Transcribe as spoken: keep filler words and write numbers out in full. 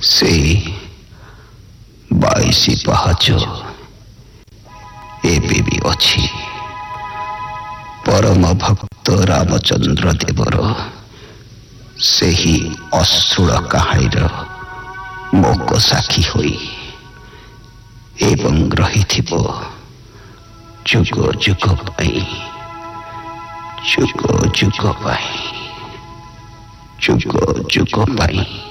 से बाईसी पाहाच एबे भी अछि। परम भक्त रामचंद्र देवर सेही अश्रुल कहानीर मोक साक्षी होई एवं रहिथिबो जुग जुग पाई, जुग जुग पाई, जुग जुग पाई।